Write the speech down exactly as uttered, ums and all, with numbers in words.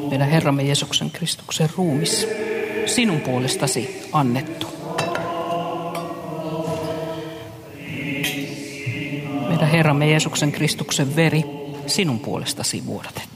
meidän Herramme Jeesuksen Kristuksen ruumis, sinun puolestasi annettu. Meidän Herramme Jeesuksen Kristuksen veri, sinun puolestasi vuodatettu.